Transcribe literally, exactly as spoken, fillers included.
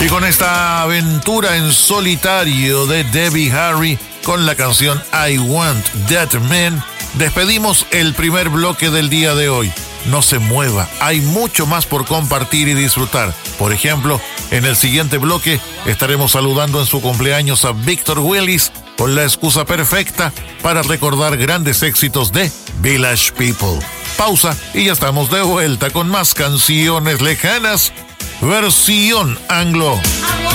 Y con esta aventura en solitario de Debbie Harry con la canción I Want That Man, despedimos el primer bloque del día de hoy. No se mueva, hay mucho más por compartir y disfrutar. Por ejemplo, en el siguiente bloque estaremos saludando en su cumpleaños a Victor Willis con la excusa perfecta para recordar grandes éxitos de Village People. Pausa y ya estamos de vuelta con más canciones lejanas, versión anglo.